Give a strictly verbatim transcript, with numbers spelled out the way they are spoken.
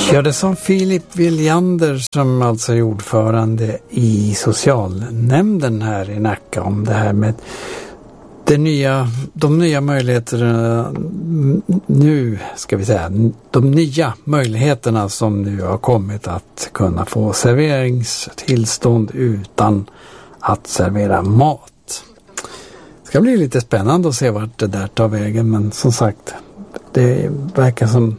Ja, det som Filip Viljander, som alltså är ordförande i socialnämnden här i Nacka, om det här med det nya, de nya möjligheterna nu, ska vi säga, de nya möjligheterna som nu har kommit att kunna få serveringstillstånd utan att servera mat. Det ska bli lite spännande att se vart det där tar vägen, men som sagt, det verkar som